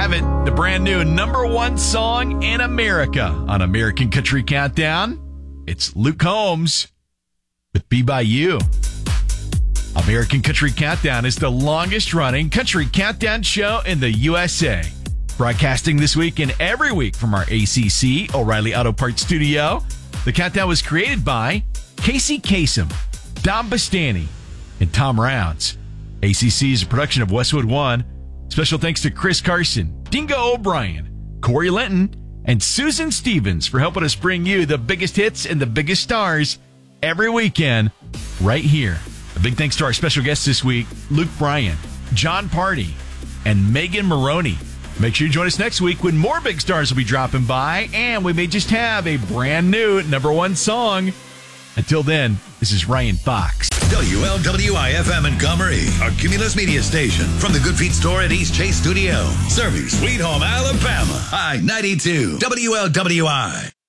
have it, the brand new number one song in America on American Country Countdown. It's Luke Combs with Be By You. American Country Countdown is the longest running country countdown show in the USA. Broadcasting this week and every week from our ACC O'Reilly Auto Parts studio. The countdown was created by Casey Kasem, Dom Bastani, and Tom Rounds. ACC is a production of Westwood One. Special thanks to Chris Carson, Dingo O'Brien, Corey Linton, and Susan Stevens for helping us bring you the biggest hits and the biggest stars every weekend right here. A big thanks to our special guests this week, Luke Bryan, John Party, and Megan Maroney. Make sure you join us next week when more big stars will be dropping by, and we may just have a brand new number one song. Until then, this is Ryan Fox. WLWI-FM in Gomery, our Cumulus media station. From the Good Feet store at East Chase Studio. Serving Sweet Home, Alabama. I-92, WLWI.